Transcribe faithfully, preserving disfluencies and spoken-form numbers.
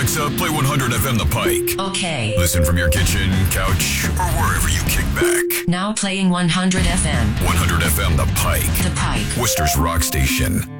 pizza, play one hundred F M The Pike. Okay. Listen from your kitchen, couch, or wherever you kick back. Now playing one hundred F M. one hundred F M The Pike. The Pike. Worcester's rock station.